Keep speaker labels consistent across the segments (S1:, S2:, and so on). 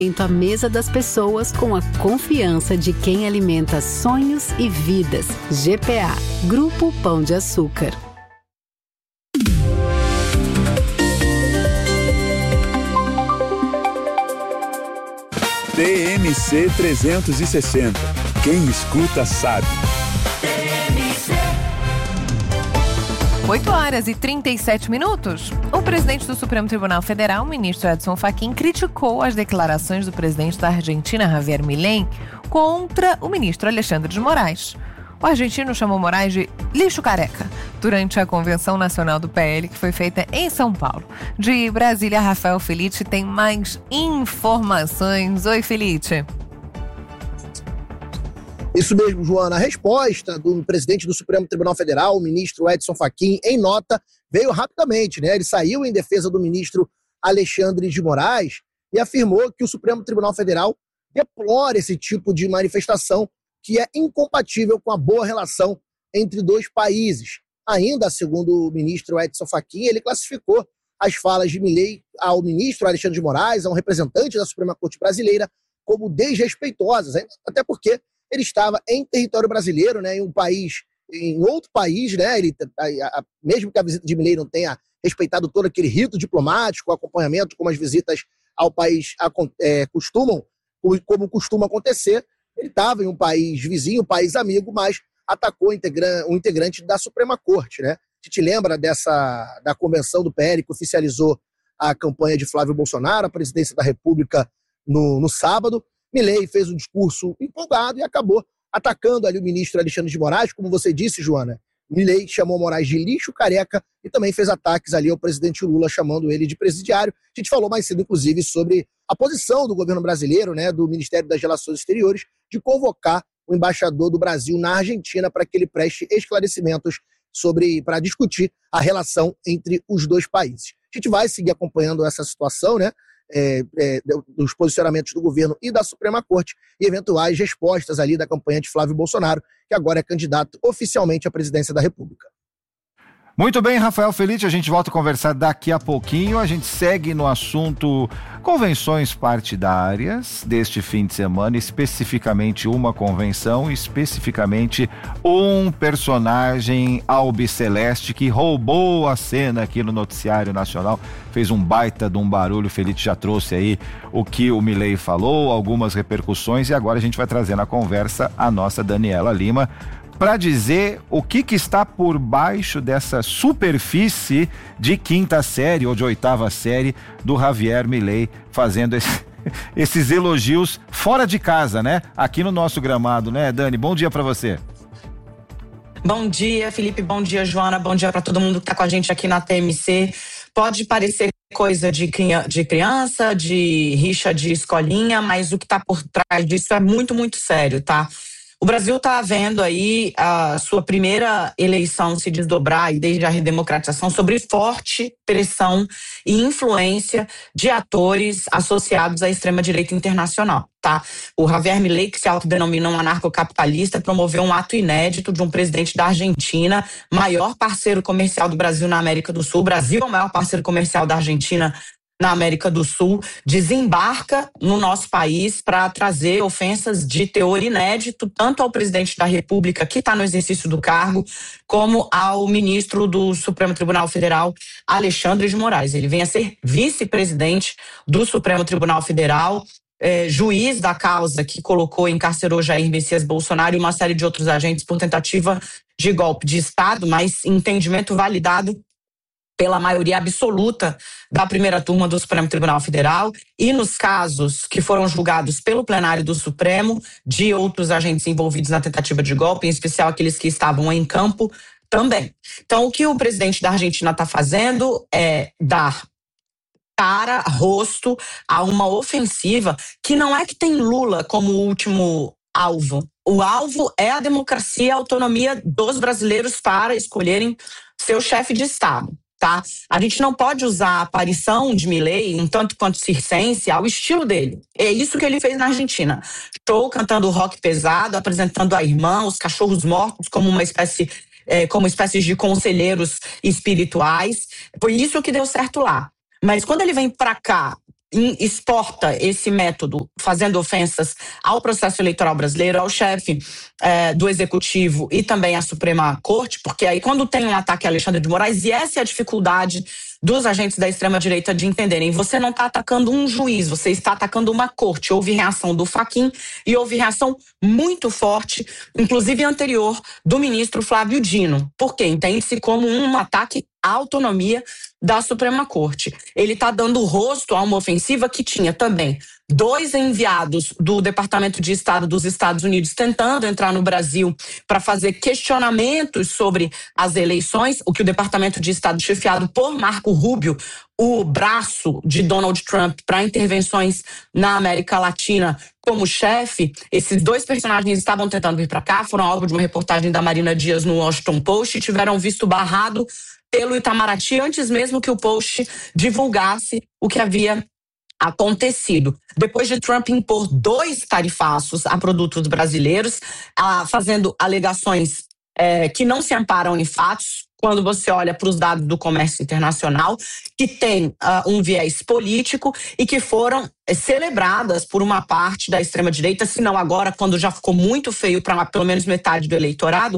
S1: À mesa das pessoas com a confiança de quem alimenta sonhos e vidas. GPA, Grupo Pão de Açúcar.
S2: TMC 360. Quem escuta sabe.
S3: 8h37. O presidente do Supremo Tribunal Federal, o ministro Edson Fachin, criticou as declarações do presidente da Argentina, Javier Milei, contra o ministro Alexandre de Moraes. O argentino chamou Moraes de lixo careca durante a Convenção Nacional do PL, que foi feita em São Paulo. De Brasília, Rafael Felitti tem mais informações. Oi, Felitti.
S4: Isso mesmo, Joana. A resposta do presidente do Supremo Tribunal Federal, o ministro Edson Fachin, em nota, veio rapidamente, né? Ele saiu em defesa do ministro Alexandre de Moraes e afirmou que o Supremo Tribunal Federal deplora esse tipo de manifestação que é incompatível com a boa relação entre dois países. Ainda, segundo o ministro Edson Fachin, ele classificou as falas de Milei ao ministro Alexandre de Moraes, a um representante da Suprema Corte Brasileira, como desrespeitosas, até porque ele estava em território brasileiro, né, em outro país, né, mesmo que a visita de Milei não tenha respeitado todo aquele rito diplomático, acompanhamento, como as visitas ao país como costuma acontecer, ele estava em um país vizinho, um país amigo, mas atacou um integrante da Suprema Corte, né? A gente lembra da convenção do PL que oficializou a campanha de Flávio Bolsonaro, a presidência da República no sábado. Milei fez um discurso empolgado e acabou atacando ali o ministro Alexandre de Moraes, como você disse, Joana. Milei chamou Moraes de lixo careca e também fez ataques ali ao presidente Lula, chamando ele de presidiário. A gente falou mais cedo, inclusive, sobre a posição do governo brasileiro, né, do Ministério das Relações Exteriores, de convocar o embaixador do Brasil na Argentina para que ele preste esclarecimentos para discutir a relação entre os dois países. A gente vai seguir acompanhando essa situação, né, dos posicionamentos do governo e da Suprema Corte e eventuais respostas ali da campanha de Flávio Bolsonaro, que agora é candidato oficialmente à presidência da República.
S5: Muito bem, Rafael Felitti, a gente volta a conversar daqui a pouquinho. A gente segue no assunto convenções partidárias deste fim de semana, especificamente uma convenção, especificamente um personagem albiceleste que roubou a cena aqui no noticiário nacional, fez um baita de um barulho. O Felitti já trouxe aí o que o Milei falou, algumas repercussões, e agora a gente vai trazer na conversa a nossa Daniela Lima, para dizer o que está por baixo dessa superfície de quinta série ou de oitava série do Javier Milei, fazendo esses elogios fora de casa, né? Aqui no nosso gramado, né, Dani? Bom dia para você.
S6: Bom dia, Felipe. Bom dia, Joana. Bom dia para todo mundo que está com a gente aqui na TMC. Pode parecer coisa de criança, de rixa de escolinha, mas o que está por trás disso é muito, muito sério, tá? O Brasil está vendo aí a sua primeira eleição se desdobrar, e desde a redemocratização, sobre forte pressão e influência de atores associados à extrema-direita internacional, tá? O Javier Milei, que se autodenomina um anarcocapitalista, promoveu um ato inédito de um presidente da Argentina, maior parceiro comercial do Brasil na América do Sul. O Brasil é o maior parceiro comercial da Argentina na América do Sul, desembarca no nosso país para trazer ofensas de teor inédito, tanto ao presidente da República, que está no exercício do cargo, como ao ministro do Supremo Tribunal Federal, Alexandre de Moraes. Ele vem a ser vice-presidente do Supremo Tribunal Federal, juiz da causa que encarcerou Jair Messias Bolsonaro e uma série de outros agentes por tentativa de golpe de Estado, mas entendimento validado pela maioria absoluta da primeira turma do Supremo Tribunal Federal, e nos casos que foram julgados pelo plenário do Supremo de outros agentes envolvidos na tentativa de golpe, em especial aqueles que estavam em campo também. Então, o que o presidente da Argentina está fazendo é dar cara, rosto a uma ofensiva que não é que tem Lula como último alvo. O alvo é a democracia e a autonomia dos brasileiros para escolherem seu chefe de Estado. Tá? A gente não pode usar a aparição de Milei, um tanto quanto circense, ao estilo dele. É isso que ele fez na Argentina. Show, cantando rock pesado, apresentando a irmã, os cachorros mortos como uma espécie, como espécies de conselheiros espirituais. Foi isso que deu certo lá. Mas quando ele vem pra cá exporta esse método, fazendo ofensas ao processo eleitoral brasileiro, ao chefe do Executivo e também à Suprema Corte, porque aí quando tem um ataque a Alexandre de Moraes, e essa é a dificuldade dos agentes da extrema-direita de entenderem, você não está atacando um juiz, você está atacando uma corte. Houve reação do Fachin e houve reação muito forte, inclusive anterior, do ministro Flávio Dino, porque entende-se como um ataque à autonomia da Suprema Corte. Ele está dando rosto a uma ofensiva que tinha também 2 enviados do Departamento de Estado dos Estados Unidos tentando entrar no Brasil para fazer questionamentos sobre as eleições, o que o Departamento de Estado, chefiado por Marco Rubio, o braço de Donald Trump para intervenções na América Latina como chefe, esses 2 personagens estavam tentando vir para cá, foram alvo de uma reportagem da Marina Dias no Washington Post e tiveram visto barrado pelo Itamaraty antes mesmo que o Post divulgasse o que havia acontecido. Depois de Trump impor 2 tarifaços a produtos brasileiros, fazendo alegações que não se amparam em fatos, quando você olha para os dados do comércio internacional, que tem um viés político e que foram celebradas por uma parte da extrema-direita, se não agora, quando já ficou muito feio para pelo menos metade do eleitorado,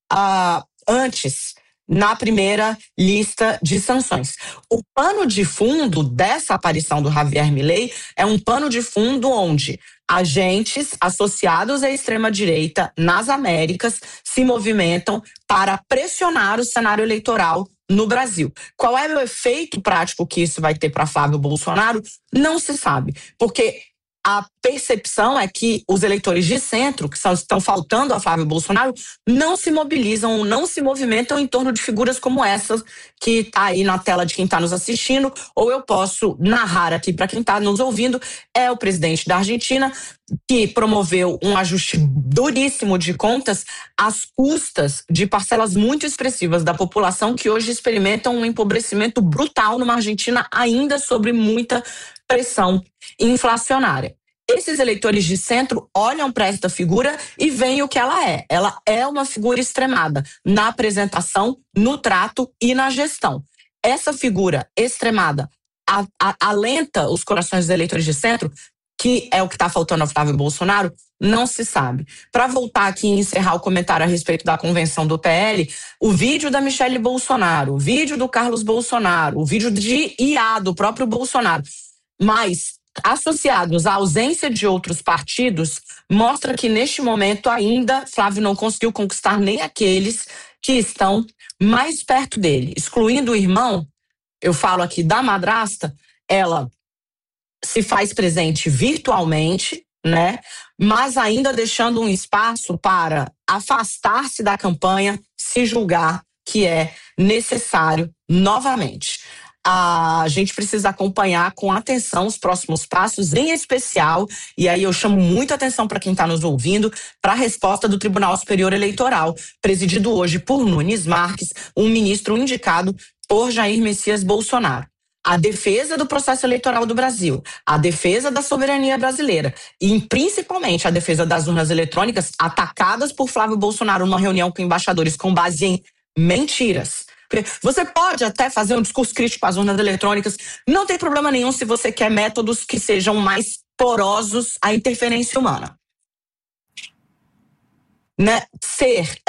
S6: antes, na primeira lista de sanções. O pano de fundo dessa aparição do Javier Milei é um pano de fundo onde agentes associados à extrema-direita nas Américas se movimentam para pressionar o cenário eleitoral no Brasil. Qual é o efeito prático que isso vai ter para Flávio Bolsonaro? Não se sabe, porque a percepção é que os eleitores de centro, que estão faltando a Flávio Bolsonaro, não se mobilizam, não se movimentam em torno de figuras como essa que está aí na tela de quem está nos assistindo, ou eu posso narrar aqui para quem está nos ouvindo, é o presidente da Argentina, que promoveu um ajuste duríssimo de contas às custas de parcelas muito expressivas da população que hoje experimentam um empobrecimento brutal numa Argentina ainda sob muita pressão inflacionária. Esses eleitores de centro olham para esta figura e veem o que ela é. Ela é uma figura extremada na apresentação, no trato e na gestão. Essa figura extremada alenta os corações dos eleitores de centro, que é o que está faltando ao Flávio Bolsonaro, não se sabe. Para voltar aqui e encerrar o comentário a respeito da convenção do PL, o vídeo da Michelle Bolsonaro, o vídeo do Carlos Bolsonaro, o vídeo de IA do próprio Bolsonaro, mas associados à ausência de outros partidos, mostra que neste momento ainda Flávio não conseguiu conquistar nem aqueles que estão mais perto dele. Excluindo o irmão, eu falo aqui da madrasta, ela se faz presente virtualmente, né? Mas ainda deixando um espaço para afastar-se da campanha, se julgar que é necessário novamente. A gente precisa acompanhar com atenção os próximos passos, em especial, e aí eu chamo muita atenção para quem está nos ouvindo, para a resposta do Tribunal Superior Eleitoral, presidido hoje por Nunes Marques, um ministro indicado por Jair Messias Bolsonaro. A defesa do processo eleitoral do Brasil, a defesa da soberania brasileira e principalmente a defesa das urnas eletrônicas atacadas por Flávio Bolsonaro numa reunião com embaixadores com base em mentiras. Você pode até fazer um discurso crítico às urnas eletrônicas, não tem problema nenhum se você quer métodos que sejam mais porosos à interferência humana. Né? Ser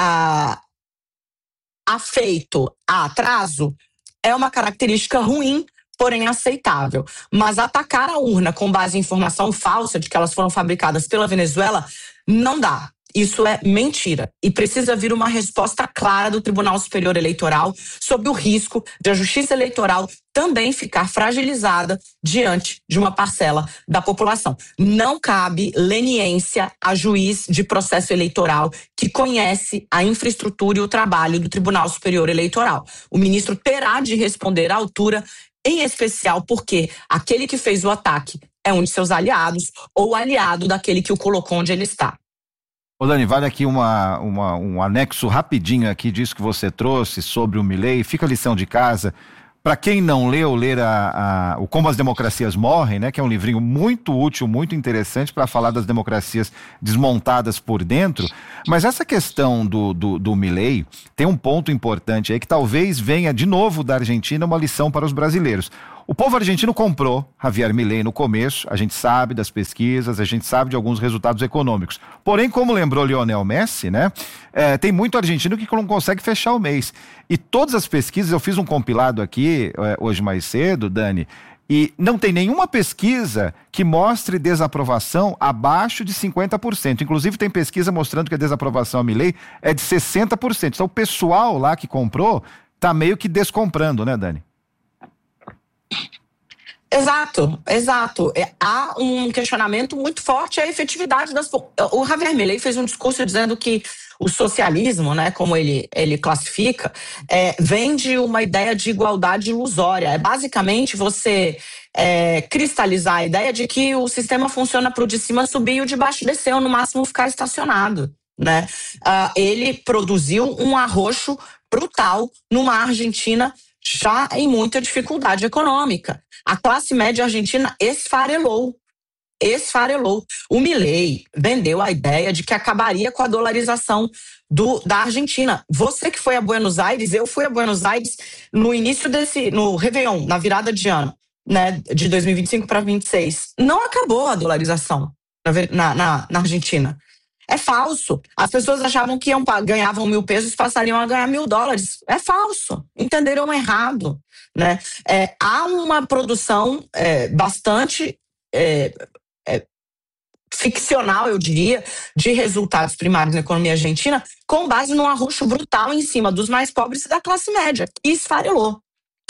S6: afeito a atraso é uma característica ruim, porém aceitável. Mas atacar a urna com base em informação falsa de que elas foram fabricadas pela Venezuela não dá. Isso é mentira e precisa vir uma resposta clara do Tribunal Superior Eleitoral sobre o risco de a justiça eleitoral também ficar fragilizada diante de uma parcela da população. Não cabe leniência a juiz de processo eleitoral que conhece a infraestrutura e o trabalho do Tribunal Superior Eleitoral. O ministro terá de responder à altura, em especial porque aquele que fez o ataque é um de seus aliados ou aliado daquele que o colocou onde ele está.
S5: Ô Dani, vale aqui um anexo rapidinho aqui disso que você trouxe sobre o Milei. Fica a lição de casa. Para quem não leu, ler o Como as Democracias Morrem, né, que é um livrinho muito útil, muito interessante para falar das democracias desmontadas por dentro. Mas essa questão do Milei tem um ponto importante aí que talvez venha de novo da Argentina uma lição para os brasileiros. O povo argentino comprou Javier Milei no começo, a gente sabe das pesquisas, a gente sabe de alguns resultados econômicos. Porém, como lembrou Lionel Messi, né, tem muito argentino que não consegue fechar o mês. E todas as pesquisas, eu fiz um compilado aqui hoje mais cedo, Dani, e não tem nenhuma pesquisa que mostre desaprovação abaixo de 50%. Inclusive tem pesquisa mostrando que a desaprovação a Milei é de 60%. Então o pessoal lá que comprou tá meio que descomprando, né, Dani?
S6: Exato. Há um questionamento muito forte à efetividade das... O Javier Milei fez um discurso dizendo que o socialismo, né, como ele classifica, vem de uma ideia de igualdade ilusória. É basicamente você cristalizar a ideia de que o sistema funciona para o de cima subir e o de baixo descer, ou no máximo ficar estacionado, né? Ele produziu um arroxo brutal numa Argentina já em muita dificuldade econômica. A classe média argentina esfarelou. O Milei vendeu a ideia de que acabaria com a dolarização da Argentina. Você que foi a Buenos Aires, eu fui a Buenos Aires no início no Réveillon, na virada de ano, né, de 2025 para 2026. Não acabou a dolarização na Argentina. É falso. As pessoas achavam que ganhavam 1.000 pesos e passariam a ganhar $1.000. É falso. Entenderam errado, né? Há uma produção bastante ficcional, eu diria, de resultados primários na economia argentina, com base num arroxo brutal em cima dos mais pobres e da classe média, que esfarelou.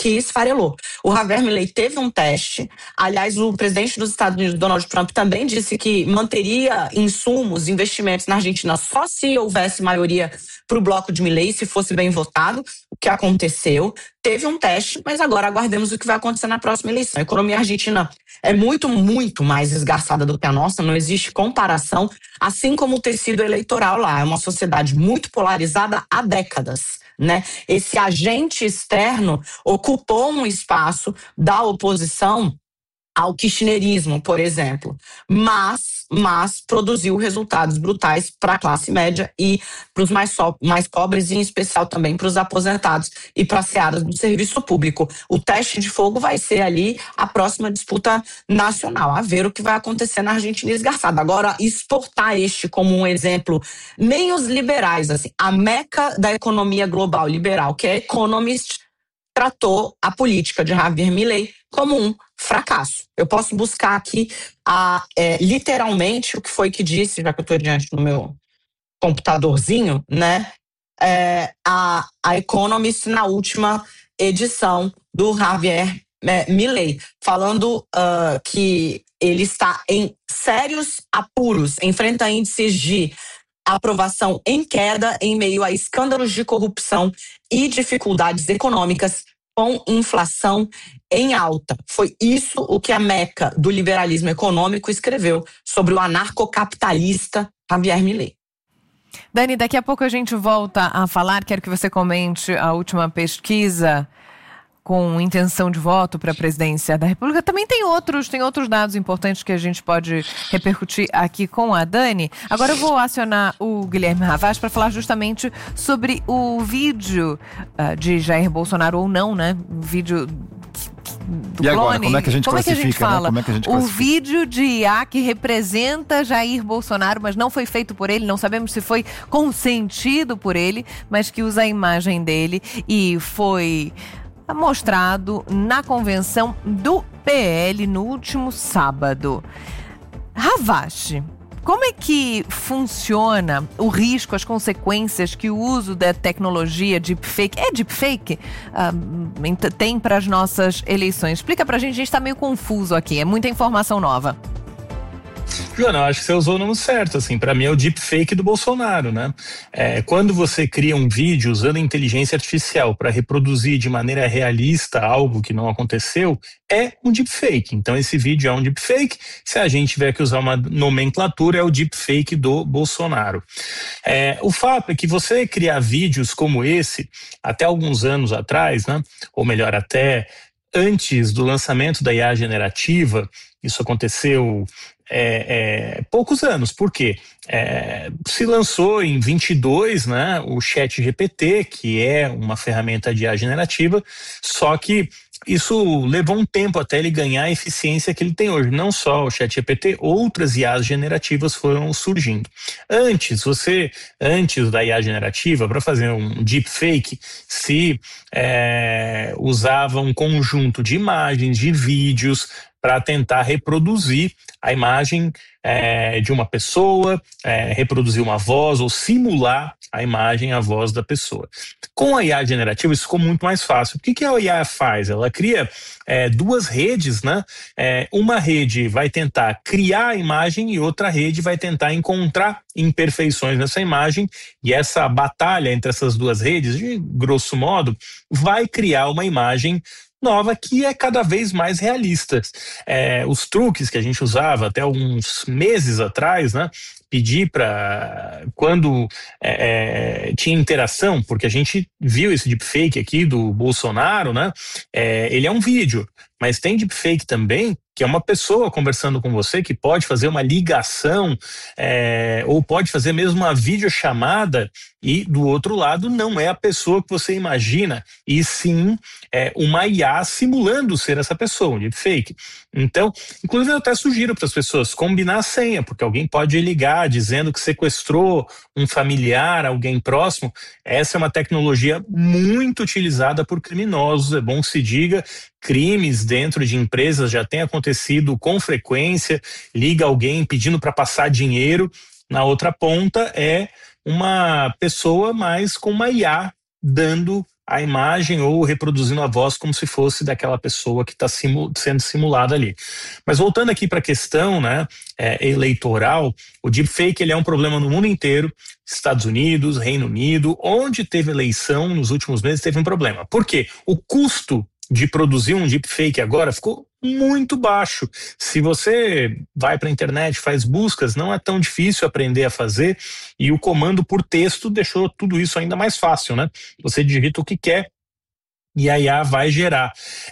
S6: O Javier Milei teve um teste. Aliás, o presidente dos Estados Unidos, Donald Trump, também disse que manteria insumos, investimentos na Argentina só se houvesse maioria para o bloco de Milei, se fosse bem votado, o que aconteceu. Teve um teste, mas agora aguardemos o que vai acontecer na próxima eleição. A economia argentina é muito, muito mais esgarçada do que a nossa, não existe comparação, assim como o tecido eleitoral lá. É uma sociedade muito polarizada há décadas, né? Esse agente externo ocupou um espaço da oposição ao kirchnerismo, por exemplo, mas produziu resultados brutais para a classe média e para os mais pobres, e em especial também para os aposentados e para as searas do serviço público. O teste de fogo vai ser ali a próxima disputa nacional, a ver o que vai acontecer na Argentina esgarçada. Agora, exportar como um exemplo, nem os liberais, assim, a meca da economia global liberal, que é Economist, tratou a política de Javier Milei como um fracasso. Eu posso buscar aqui literalmente o que foi que disse, já que eu estou diante do meu computadorzinho, né? A Economist na última edição do Javier Milei, falando que ele está em sérios apuros, enfrenta índices de aprovação em queda em meio a escândalos de corrupção e dificuldades econômicas com inflação em alta. Foi isso o que a meca do liberalismo econômico escreveu sobre o anarcocapitalista Javier Milei.
S3: Dani, daqui a pouco a gente volta a falar. Quero que você comente a última pesquisa com intenção de voto para a presidência da República. Também tem outros dados importantes que a gente pode repercutir aqui com a Dani. Agora eu vou acionar o Guilherme Ravaz para falar justamente sobre o vídeo de Jair Bolsonaro ou não, né? O vídeo do
S5: e agora,
S3: clone.
S5: Como é que a gente classifica, né? Como é que a gente classifica?
S3: O vídeo de IA que representa Jair Bolsonaro, mas não foi feito por ele, não sabemos se foi consentido por ele, mas que usa a imagem dele e foi mostrado na convenção do PL no último sábado. Ravaz, como é que funciona o risco, as consequências que o uso da tecnologia deepfake, deepfake, tem para as nossas eleições? Explica pra gente está meio confuso aqui, é muita informação nova.
S7: Joana, eu acho que você usou o nome certo, assim, para mim é o deepfake do Bolsonaro, né? Quando você cria um vídeo usando inteligência artificial para reproduzir de maneira realista algo que não aconteceu, é um deepfake. Então esse vídeo é um deepfake, se a gente tiver que usar uma nomenclatura, é o deepfake do Bolsonaro. O fato é que você criar vídeos como esse, até alguns anos atrás, né? Ou melhor, até antes do lançamento da IA generativa, isso aconteceu poucos anos. Por quê? Se lançou em 22, né, o ChatGPT, que é uma ferramenta de IA generativa, só que isso levou um tempo até ele ganhar a eficiência que ele tem hoje. Não só o ChatGPT, outras IAs generativas foram surgindo. Antes da IA generativa, para fazer um deepfake, se usava um conjunto de imagens, de vídeos, para tentar reproduzir a imagem de uma pessoa, reproduzir uma voz ou simular a imagem, a voz da pessoa. Com a IA generativa isso ficou muito mais fácil. O que a IA faz? Ela cria duas redes, né? Uma rede vai tentar criar a imagem e outra rede vai tentar encontrar imperfeições nessa imagem, e essa batalha entre essas duas redes, de grosso modo, vai criar uma imagem nova que é cada vez mais realista. Os truques que a gente usava até alguns meses atrás, né? Pedir para quando tinha interação, porque a gente viu esse deepfake aqui do Bolsonaro, né? Ele é um vídeo, mas tem deepfake também, que é uma pessoa conversando com você, que pode fazer uma ligação, ou pode fazer mesmo uma videochamada, e do outro lado não é a pessoa que você imagina, e sim uma IA simulando ser essa pessoa, um deepfake. Então, inclusive eu até sugiro para as pessoas combinar a senha, porque alguém pode ligar dizendo que sequestrou um familiar, alguém próximo. Essa é uma tecnologia muito utilizada por criminosos, é bom que se diga. Crimes dentro de empresas já têm acontecido com frequência, liga alguém pedindo para passar dinheiro, na outra ponta é uma pessoa mais com uma IA dando a imagem ou reproduzindo a voz como se fosse daquela pessoa que está sendo simulada ali. Mas voltando aqui para a questão, né, eleitoral, o deepfake ele é um problema no mundo inteiro. Estados Unidos, Reino Unido, onde teve eleição nos últimos meses teve um problema. Por quê? O custo de produzir um deepfake agora ficou muito baixo. Se você vai para a internet, faz buscas, não é tão difícil aprender a fazer, e o comando por texto deixou tudo isso ainda mais fácil, né? Você digita o que quer e a IA vai gerar.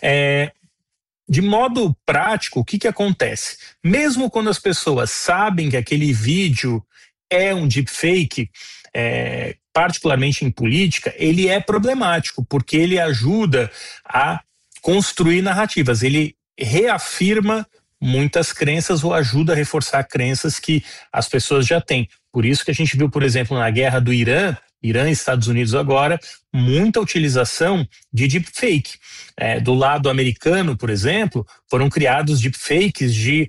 S7: De modo prático, o que acontece? Mesmo quando as pessoas sabem que aquele vídeo é um deepfake, particularmente em política, ele é problemático, porque ele ajuda a construir narrativas, ele reafirma muitas crenças ou ajuda a reforçar crenças que as pessoas já têm. Por isso que a gente viu, por exemplo, na guerra do Irã e Estados Unidos agora, muita utilização de deepfake. Do lado americano, por exemplo, foram criados deepfakes de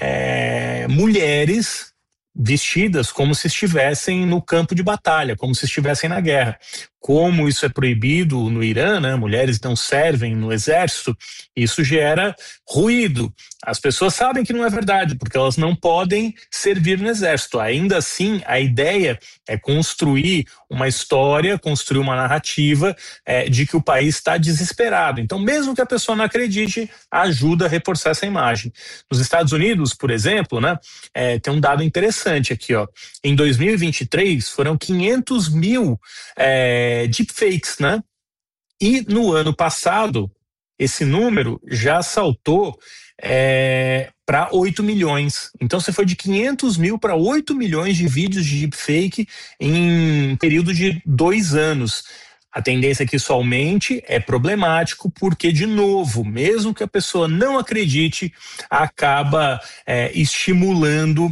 S7: mulheres vestidas como se estivessem no campo de batalha, como se estivessem na guerra. Como isso é proibido no Irã, né? Mulheres não servem no exército, isso gera ruído. As pessoas sabem que não é verdade, porque elas não podem servir no exército. Ainda assim, a ideia é construir uma história, construir uma narrativa de que o país está desesperado. Então, mesmo que a pessoa não acredite, ajuda a reforçar essa imagem. Nos Estados Unidos, por exemplo, né, tem um dado interessante aqui, ó. Em 2023, foram 500 mil deepfakes, né? E no ano passado, esse número já saltou para 8 milhões. Então você foi de 500 mil para 8 milhões de vídeos de deepfake em um período de 2 anos. A tendência é que isso aumente, é problemático, porque, de novo, mesmo que a pessoa não acredite, acaba estimulando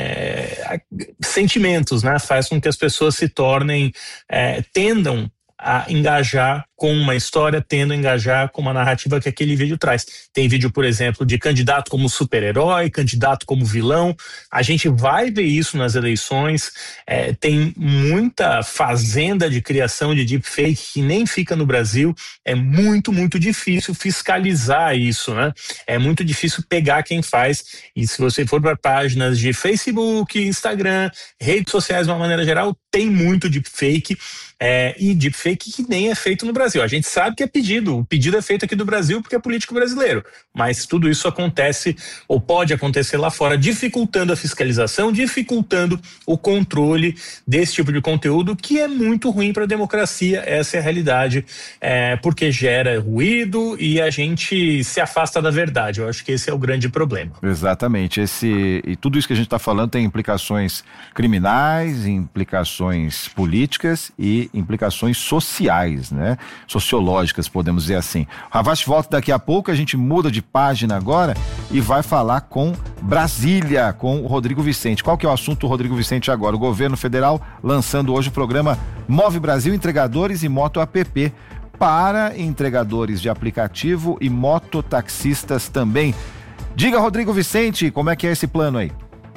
S7: sentimentos, né? Faz com que as pessoas se tornem, tendam a engajar com uma história, tendo a engajar com uma narrativa que aquele vídeo traz. Tem vídeo, por exemplo, de candidato como super-herói, candidato como vilão. A gente vai ver isso nas eleições. Tem muita fazenda de criação de deepfake que nem fica no Brasil. É muito, muito difícil fiscalizar isso, né? É muito difícil pegar quem faz. E se você for para páginas de Facebook, Instagram, redes sociais de uma maneira geral, tem muito deepfake. E deepfake que nem é feito no Brasil. A gente sabe que é pedido, o pedido é feito aqui do Brasil porque é político brasileiro, mas tudo isso acontece ou pode acontecer lá fora, dificultando a fiscalização, dificultando o controle desse tipo de conteúdo, que é muito ruim para a democracia. Essa é a realidade, porque gera ruído e a gente se afasta da verdade. Eu acho que esse é o grande problema.
S5: Exatamente, e tudo isso que a gente está falando tem implicações criminais, implicações políticas e implicações sociais, né? sociológicas, podemos dizer assim. O Havas volta daqui a pouco, a gente muda de página agora e vai falar com Brasília, com o Rodrigo Vicente. Qual que é o assunto do Rodrigo Vicente agora? O governo federal lançando hoje o programa Move Brasil Entregadores e Moto App para entregadores de aplicativo e mototaxistas também. Diga, Rodrigo Vicente, como é que é esse plano aí?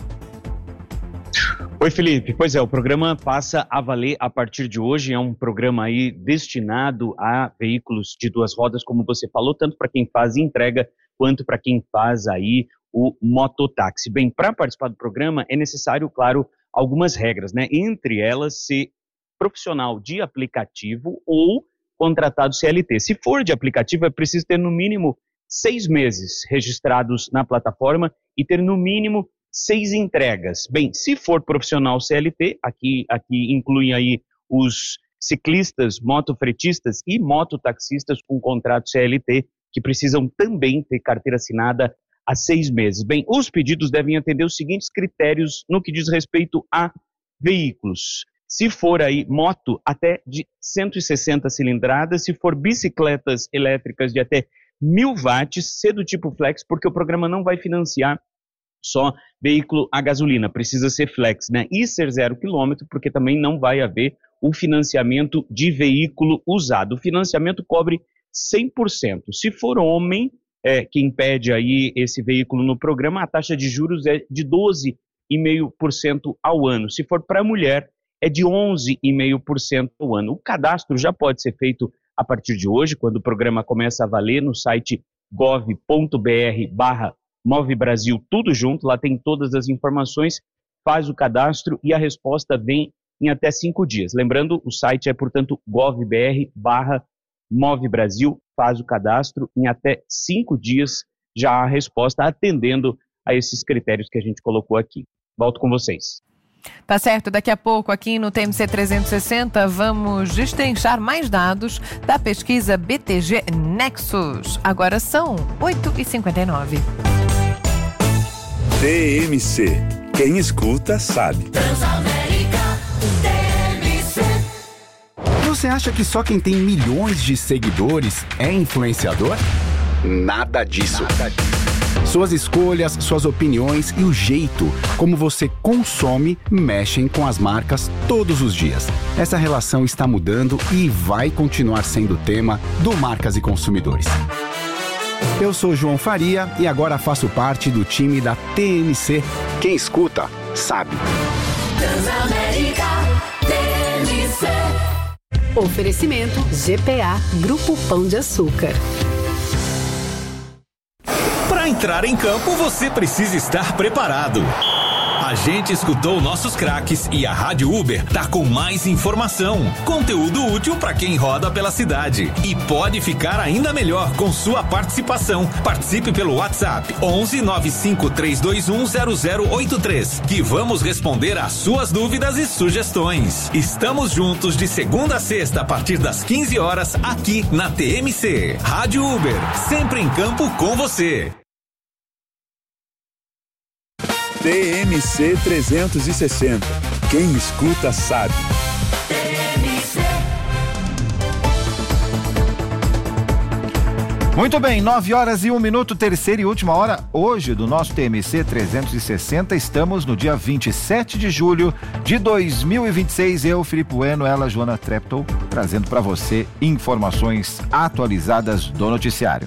S8: Oi, Felipe. Pois é, o programa passa a valer a partir de hoje. É um programa aí destinado a veículos de duas rodas, como você falou, tanto para quem faz entrega quanto para quem faz aí o mototáxi. Bem, para participar do programa é necessário, claro, algumas regras, né? Entre elas, ser profissional de aplicativo ou contratado CLT. Se for de aplicativo, é preciso ter no mínimo 6 meses registrados na plataforma e ter no mínimo 6 entregas. Bem, se for profissional CLT, aqui incluem aí os ciclistas, motofretistas e mototaxistas com contrato CLT, que precisam também ter carteira assinada há 6 meses. Bem, os pedidos devem atender os seguintes critérios no que diz respeito a veículos. Se for aí moto, até de 160 cilindradas, se for bicicletas elétricas de até 1000 watts, ser do tipo flex, porque o programa não vai financiar só veículo a gasolina, precisa ser flex, né? E ser 0 quilômetro, porque também não vai haver o financiamento de veículo usado. O financiamento cobre 100%. Se for homem, quem pede aí esse veículo no programa, a taxa de juros é de 12,5% ao ano. Se for para mulher, é de 11,5% ao ano. O cadastro já pode ser feito a partir de hoje, quando o programa começa a valer, no site gov.br/Move Brasil, tudo junto, lá tem todas as informações, faz o cadastro e a resposta vem em até 5 dias. Lembrando, o site é, portanto, gov.br/Move Brasil, faz o cadastro, em até 5 dias já há a resposta, atendendo a esses critérios que a gente colocou aqui. Volto com vocês.
S3: Tá certo, daqui a pouco aqui no TMC 360 vamos destrinchar mais dados da pesquisa BTG Nexus. Agora são 8h59.
S2: TMC. Quem escuta sabe.
S9: Você acha que só quem tem milhões de seguidores é influenciador? Nada disso. Suas escolhas, suas opiniões e o jeito como você consome mexem com as marcas todos os dias. Essa relação está mudando e vai continuar sendo tema do Marcas e Consumidores. Eu sou João Faria e agora faço parte do time da TMC. Quem escuta, sabe.
S1: Transamérica TMC. Oferecimento GPA, Grupo Pão de Açúcar.
S10: Para entrar em campo, você precisa estar preparado. A gente escutou nossos craques e a Rádio Uber tá com mais informação, conteúdo útil para quem roda pela cidade. E pode ficar ainda melhor com sua participação. Participe pelo WhatsApp 11 95 321 0083, que vamos responder às suas dúvidas e sugestões. Estamos juntos de segunda a sexta a partir das 15 horas aqui na TMC. Rádio Uber, sempre em campo com você.
S2: TMC 360. Quem escuta sabe.
S5: Muito bem, 9h01, terceira e última hora hoje do nosso TMC 360. Estamos no dia 27 de julho de 2026. Eu, Filipe Bueno, ela, Joana Treptow, trazendo para você informações atualizadas do noticiário.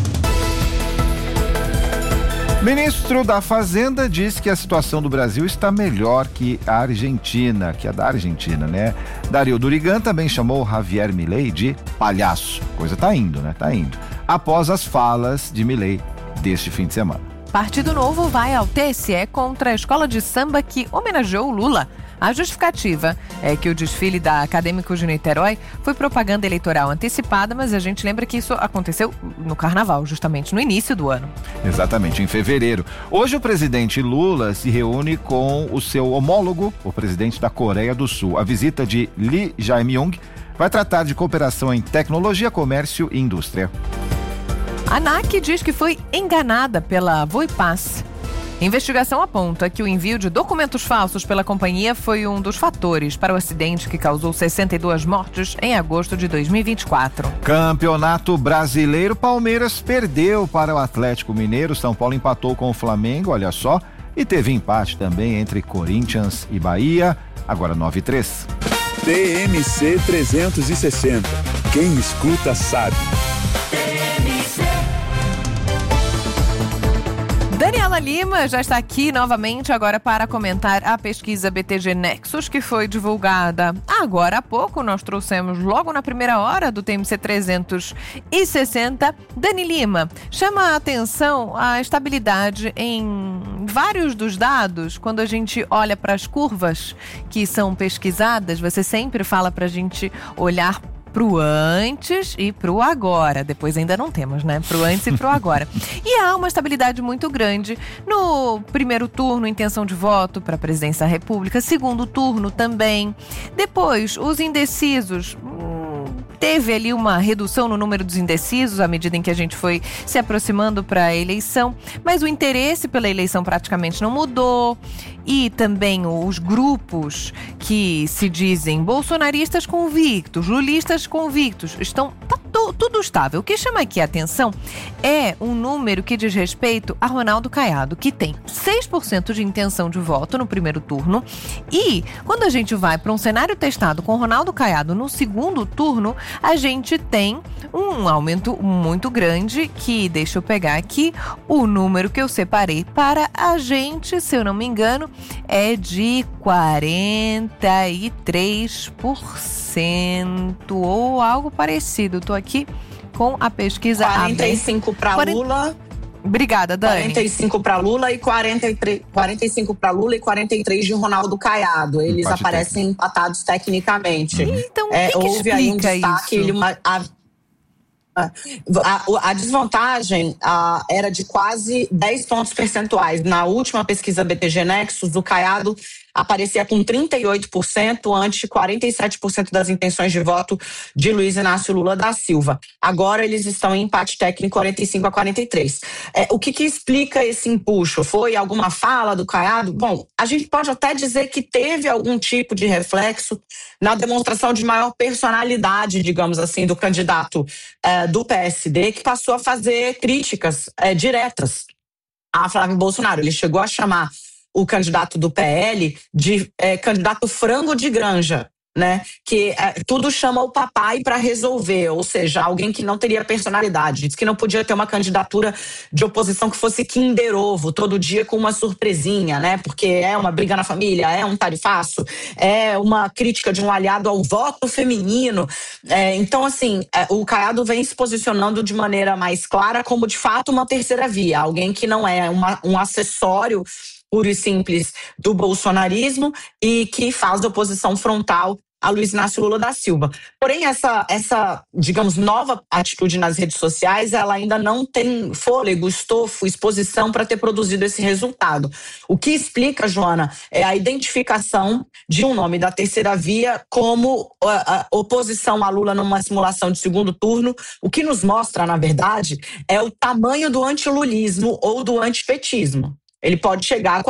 S5: Ministro da Fazenda diz que a situação do Brasil está melhor que a Argentina, que a da Argentina, né? Dario Durigan também chamou Javier Milei de palhaço. Coisa tá indo, né? Tá indo. Após as falas de Milei deste fim de semana.
S3: Partido Novo vai ao TSE contra a escola de samba que homenageou o Lula. A justificativa é que o desfile da Acadêmicos de Niterói foi propaganda eleitoral antecipada, mas a gente lembra que isso aconteceu no Carnaval, justamente no início do ano.
S5: Exatamente, em fevereiro. Hoje o presidente Lula se reúne com o seu homólogo, o presidente da Coreia do Sul. A visita de Lee Jae-myung vai tratar de cooperação em tecnologia, comércio e indústria.
S3: A ANAC diz que foi enganada pela Voipass. Investigação aponta que o envio de documentos falsos pela companhia foi um dos fatores para o acidente que causou 62 mortes em agosto de 2024.
S5: Campeonato Brasileiro, Palmeiras perdeu para o Atlético Mineiro, São Paulo empatou com o Flamengo, olha só, e teve empate também entre Corinthians e Bahia, agora 9-3.
S2: TMC 360. Quem escuta sabe.
S3: Daniela Lima já está aqui novamente agora para comentar a pesquisa BTG Nexus, que foi divulgada agora há pouco. Nós trouxemos logo na primeira hora do TMC 360. Dani Lima, chama a atenção a estabilidade em vários dos dados. Quando a gente olha para as curvas que são pesquisadas, você sempre fala para a gente olhar pro antes e pro agora. Depois ainda não temos, né? Pro antes e pro agora. E há uma estabilidade muito grande no primeiro turno, intenção de voto para a presidência da República. Segundo turno também. Depois, os indecisos. Teve ali uma redução no número dos indecisos à medida em que a gente foi se aproximando para a eleição, mas o interesse pela eleição praticamente não mudou. E também os grupos que se dizem bolsonaristas convictos, lulistas convictos, estão tudo estável. O que chama aqui a atenção é um número que diz respeito a Ronaldo Caiado, que tem 6% de intenção de voto no primeiro turno. E quando a gente vai para um cenário testado com Ronaldo Caiado no segundo turno, a gente tem um aumento muito grande que, deixa eu pegar aqui, o número que eu separei para a gente, se eu não me engano, é de 43% ou algo parecido. Estou aqui com a pesquisa
S6: 45 para Lula.
S3: Obrigada, Dani.
S6: 45 para Lula e 45 para Lula e 43 de Ronaldo Caiado. Eles aparecem empatados tecnicamente.
S3: Então,
S6: houve aí um destaque, a desvantagem era de quase 10 pontos percentuais. Na última pesquisa BTG Nexus, o Caiado aparecia com 38% ante 47% das intenções de voto de Luiz Inácio Lula da Silva. Agora eles estão em empate técnico 45-43. O que explica esse empuxo? Foi alguma fala do Caiado? Bom, a gente pode até dizer que teve algum tipo de reflexo na demonstração de maior personalidade, digamos assim, do candidato do PSD, que passou a fazer críticas diretas a Flávio Bolsonaro. Ele chegou a chamar o candidato do PL de candidato frango de granja, né? Que tudo chama o papai para resolver, ou seja, alguém que não teria personalidade. Diz que não podia ter uma candidatura de oposição que fosse Kinder Ovo, todo dia com uma surpresinha, né? Porque é uma briga na família, é um tarifaço, é uma crítica de um aliado ao voto feminino. Então, assim, o Caiado vem se posicionando de maneira mais clara como, de fato, uma terceira via. Alguém que não é um acessório puro e simples do bolsonarismo e que faz oposição frontal a Luiz Inácio Lula da Silva. Porém, essa, digamos, nova atitude nas redes sociais, ela ainda não tem fôlego, estofo, exposição para ter produzido esse resultado. O que explica, Joana, é a identificação de um nome da terceira via como a oposição a Lula numa simulação de segundo turno. O que nos mostra, na verdade, é o tamanho do antilulismo ou do antipetismo. Ele pode chegar a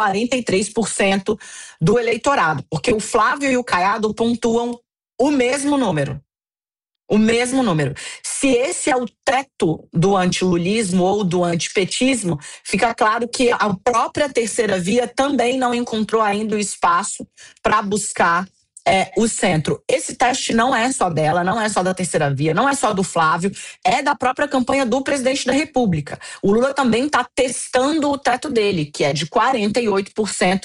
S6: 43% do eleitorado, porque o Flávio e o Caiado pontuam o mesmo número. O mesmo número. Se esse é o teto do antilulismo ou do antipetismo, fica claro que a própria terceira via também não encontrou ainda o espaço para buscar o centro. Esse teste não é só dela, não é só da terceira via, não é só do Flávio, é da própria campanha do presidente da República. O Lula também está testando o teto dele, que é de 48%.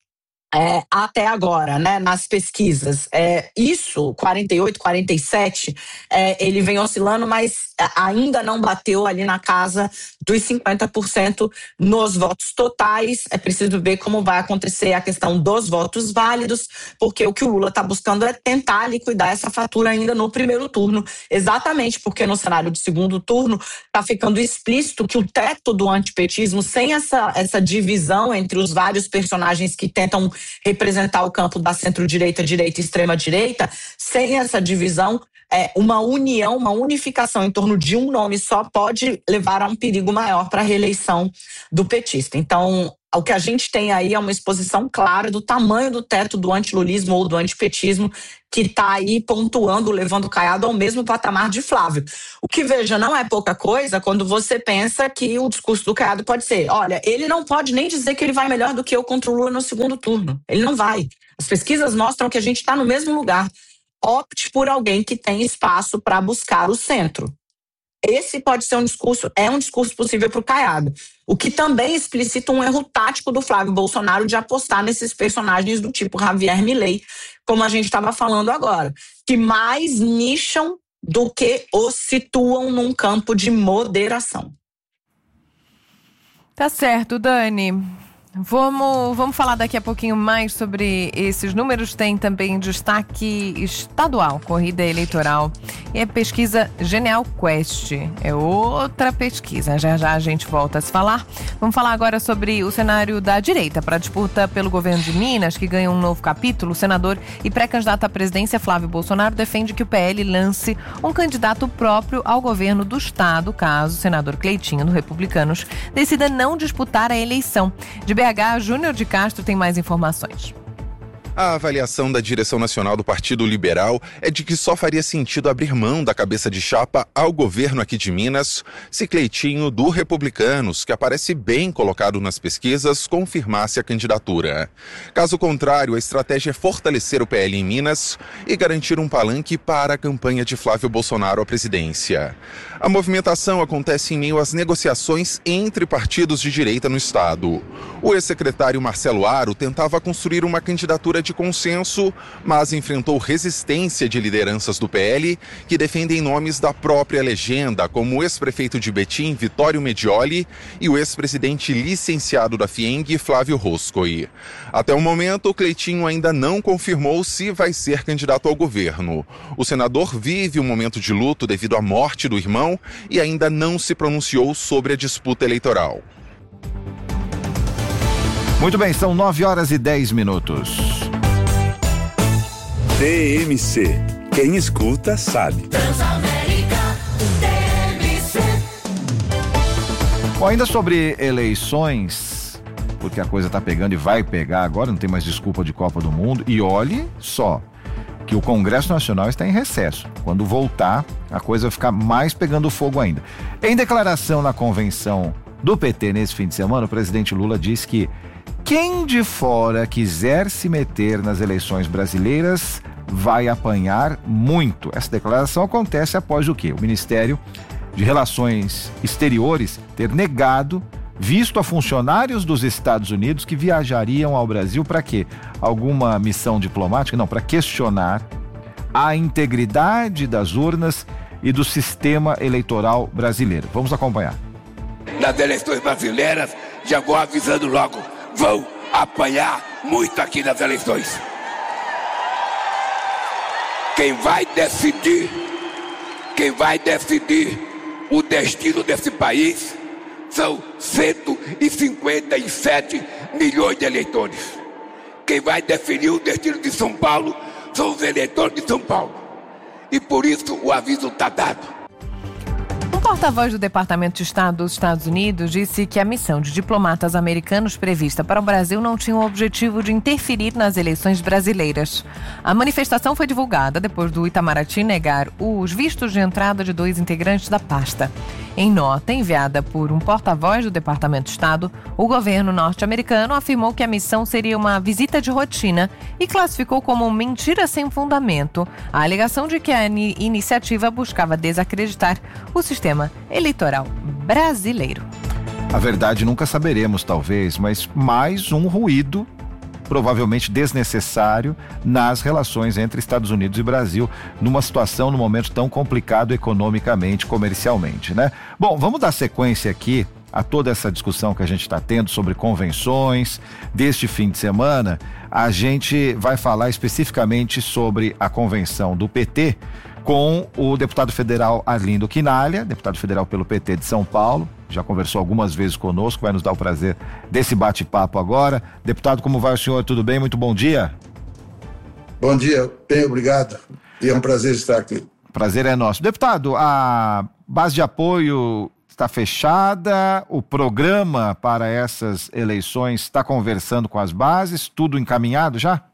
S6: Até agora, né, nas pesquisas. Isso, 48, 47, ele vem oscilando, mas ainda não bateu ali na casa dos 50% nos votos totais. É preciso ver como vai acontecer a questão dos votos válidos, porque o que o Lula está buscando é tentar liquidar essa fatura ainda no primeiro turno, exatamente porque no cenário de segundo turno está ficando explícito que o teto do antipetismo, sem essa divisão entre os vários personagens que tentam representar o campo da centro-direita, direita e extrema-direita, sem essa divisão, uma união, uma unificação em torno de um nome só pode levar a um perigo maior para a reeleição do petista. Então, O que a gente tem aí é uma exposição clara do tamanho do teto do antilulismo ou do antipetismo que está aí pontuando, levando o Caiado ao mesmo patamar de Flávio. O que, veja, não é pouca coisa quando você pensa que o discurso do Caiado pode ser, olha, ele não pode nem dizer que ele vai melhor do que eu contra o Lula no segundo turno. Ele não vai. As pesquisas mostram que a gente está no mesmo lugar. Opte por alguém que tem espaço para buscar o centro. Esse pode ser um discurso possível para o Caiado. O que também explicita um erro tático do Flávio Bolsonaro de apostar nesses personagens do tipo Javier Milei, como a gente estava falando agora, que mais nicham do que os situam num campo de moderação.
S3: Tá certo, Dani. Vamos falar daqui a pouquinho mais sobre esses números. Tem também destaque estadual, corrida eleitoral. E a pesquisa Genial Quest. É outra pesquisa. Já já a gente volta a se falar. Vamos falar agora sobre o cenário da direita para a disputa pelo governo de Minas, que ganha um novo capítulo. O senador e pré-candidato à presidência Flávio Bolsonaro defende que o PL lance um candidato próprio ao governo do estado, caso o senador Cleitinho, do Republicanos, decida não disputar a eleição. De BH, Júnior de Castro tem mais informações.
S11: A avaliação da direção nacional do Partido Liberal é de que só faria sentido abrir mão da cabeça de chapa ao governo aqui de Minas se Cleitinho, do Republicanos, que aparece bem colocado nas pesquisas, confirmasse a candidatura. Caso contrário, a estratégia é fortalecer o PL em Minas e garantir um palanque para a campanha de Flávio Bolsonaro à presidência. A movimentação acontece em meio às negociações entre partidos de direita no estado. O ex-secretário Marcelo Aro tentava construir uma candidatura de consenso, mas enfrentou resistência de lideranças do PL que defendem nomes da própria legenda, como o ex-prefeito de Betim, Vitório Medioli, e o ex-presidente licenciado da FIENG, Flávio Roscoe. Até o momento, o Cleitinho ainda não confirmou se vai ser candidato ao governo. O senador vive um momento de luto devido à morte do irmão e ainda não se pronunciou sobre a disputa eleitoral.
S5: Muito bem, são 9h10.
S2: TMC. Quem escuta sabe.
S12: Transamérica, TMC.
S5: Bom, ainda sobre eleições, porque a coisa tá pegando e vai pegar agora, não tem mais desculpa de Copa do Mundo. E olhe só, que o Congresso Nacional está em recesso. Quando voltar, a coisa vai ficar mais pegando fogo ainda. Em declaração na convenção do PT nesse fim de semana, o presidente Lula disse que quem de fora quiser se meter nas eleições brasileiras vai apanhar muito. Essa declaração acontece após o quê? O Ministério de Relações Exteriores ter negado visto a funcionários dos Estados Unidos que viajariam ao Brasil para quê? Alguma missão diplomática? Não, para questionar a integridade das urnas e do sistema eleitoral brasileiro. Vamos acompanhar.
S13: Nas eleições brasileiras, já vou avisando logo, vão apanhar muito aqui nas eleições. Quem vai decidir o destino desse país são 157 milhões de eleitores. Quem vai definir o destino de São Paulo são os eleitores de São Paulo. E por isso o aviso está dado.
S3: Um porta-voz do Departamento de Estado dos Estados Unidos disse que a missão de diplomatas americanos prevista para o Brasil não tinha o objetivo de interferir nas eleições brasileiras. A manifestação foi divulgada depois do Itamaraty negar os vistos de entrada de 2 integrantes da pasta. Em nota enviada por um porta-voz do Departamento de Estado, o governo norte-americano afirmou que a missão seria uma visita de rotina e classificou como mentira sem fundamento a alegação de que a iniciativa buscava desacreditar o sistema eleitoral brasileiro.
S5: A verdade nunca saberemos, talvez, mas mais um ruído provavelmente desnecessário nas relações entre Estados Unidos e Brasil, num momento tão complicado economicamente, comercialmente, né? Bom, vamos dar sequência aqui a toda essa discussão que a gente está tendo sobre convenções deste fim de semana. A gente vai falar especificamente sobre a convenção do PT com o deputado federal Arlindo Quinalha, deputado federal pelo PT de São Paulo. Já conversou algumas vezes conosco, vai nos dar o prazer desse bate-papo agora. Deputado, como vai o senhor? Tudo bem? Muito bom dia.
S14: Bom dia, bem obrigado. E é um prazer estar aqui.
S5: Prazer é nosso. Deputado, a base de apoio está fechada? O programa para essas eleições está conversando com as bases? Tudo encaminhado já?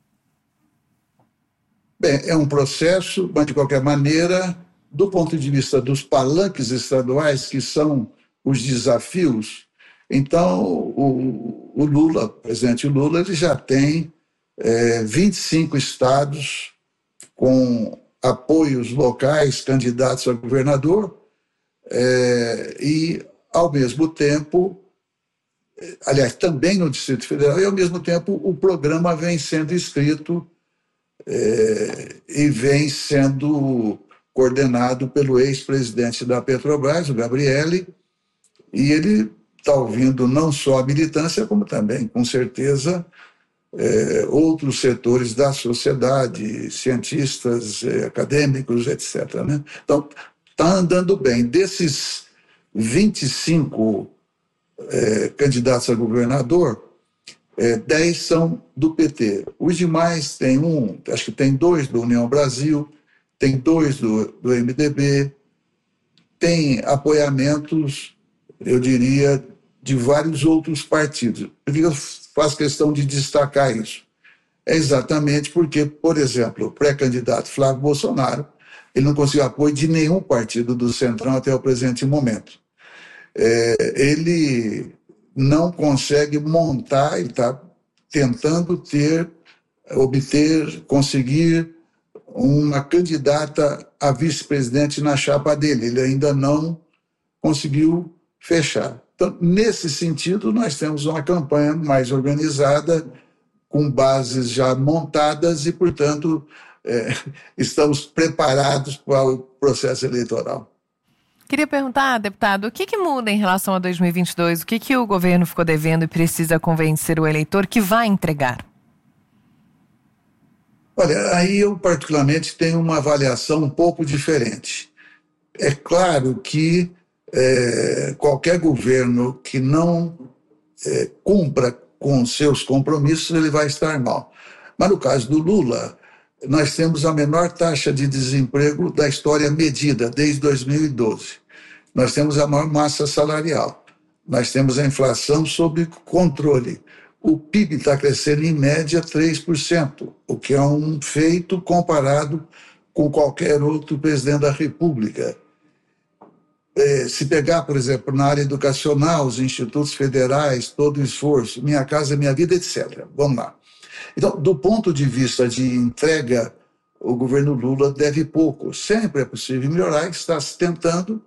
S14: Bem, é um processo, mas de qualquer maneira, do ponto de vista dos palanques estaduais, que são os desafios, então o Lula, o presidente Lula, ele já tem 25 estados com apoios locais, candidatos a governador, e, ao mesmo tempo, aliás, também no Distrito Federal, e, ao mesmo tempo, o programa vem sendo escrito e vem sendo coordenado pelo ex-presidente da Petrobras, o Gabrielli, e ele está ouvindo não só a militância, como também, com certeza, outros setores da sociedade, cientistas, acadêmicos, etc. Né? Então, está andando bem. Desses 25 candidatos a governador, 10 são do PT. Os demais tem acho que tem 2 do União Brasil, tem 2 do MDB, tem apoiamentos, eu diria, de vários outros partidos. Por que eu faço questão de destacar isso? É exatamente porque, por exemplo, o pré-candidato Flávio Bolsonaro, ele não conseguiu apoio de nenhum partido do Centrão até o presente momento. Ele não consegue montar, ele está tentando conseguir uma candidata a vice-presidente na chapa dele. Ele ainda não conseguiu fechar. Então, nesse sentido, nós temos uma campanha mais organizada, com bases já montadas e, portanto, estamos preparados para o processo eleitoral.
S3: Queria perguntar, deputado, o que muda em relação a 2022? O que o governo ficou devendo e precisa convencer o eleitor que vai entregar?
S14: Olha, aí eu particularmente tenho uma avaliação um pouco diferente. É claro que qualquer governo que não cumpra com seus compromissos, ele vai estar mal. Mas no caso do Lula, nós temos a menor taxa de desemprego da história medida, desde 2012. Nós temos a maior massa salarial. Nós temos a inflação sob controle. O PIB está crescendo em média 3%, o que é um feito comparado com qualquer outro presidente da República. Se pegar, por exemplo, na área educacional, os institutos federais, todo o esforço, Minha Casa Minha Vida, etc. Vamos lá. Então, do ponto de vista de entrega, o governo Lula deve pouco. Sempre é possível melhorar, está se tentando,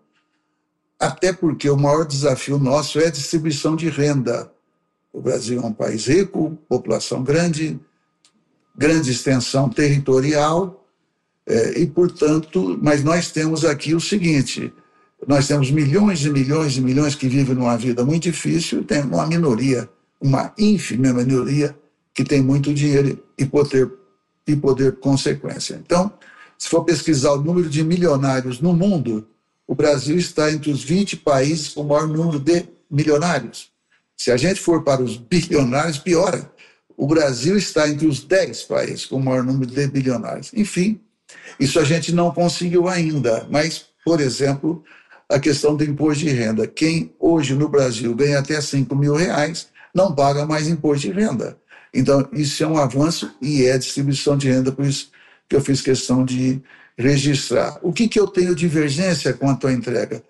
S14: até porque o maior desafio nosso é a distribuição de renda. O Brasil é um país rico, população grande, grande extensão territorial, e, portanto, mas nós temos aqui o seguinte: nós temos milhões e milhões e milhões que vivem numa vida muito difícil, e tem uma minoria, uma ínfima minoria, que tem muito dinheiro e poder consequência. Então, se for pesquisar o número de milionários no mundo, o Brasil está entre os 20 países com o maior número de milionários. Se a gente for para os bilionários, piora. O Brasil está entre os 10 países com o maior número de bilionários. Enfim, isso a gente não conseguiu ainda, mas, por exemplo, a questão do imposto de renda. Quem hoje no Brasil ganha até R$5 mil não paga mais imposto de renda. Então, isso é um avanço e é distribuição de renda, por isso que eu fiz questão de registrar. O que eu tenho divergência quanto à entrega?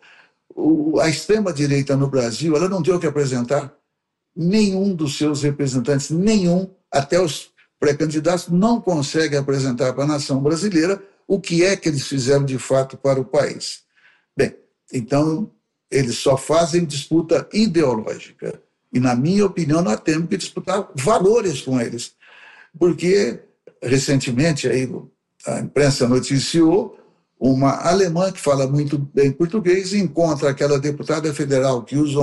S14: A extrema-direita no Brasil, ela não tem o que apresentar. Nenhum dos seus representantes, até os pré-candidatos, não consegue apresentar para a nação brasileira o que é que eles fizeram de fato para o país. Bem, então, eles só fazem disputa ideológica. E, na minha opinião, nós temos que disputar valores com eles. Porque, recentemente, aí, a imprensa noticiou uma alemã que fala muito bem português e encontra aquela deputada federal que usa